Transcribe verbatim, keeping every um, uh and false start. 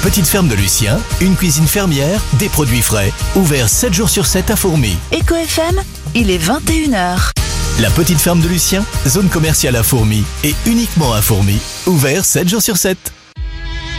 petite ferme de Lucien, une cuisine fermière, des produits frais, ouvert sept jours sur sept à Fourmies. Eco F M, il est vingt et une heures. La petite ferme de Lucien, zone commerciale à Fourmies et uniquement à Fourmies, ouvert sept jours sur sept.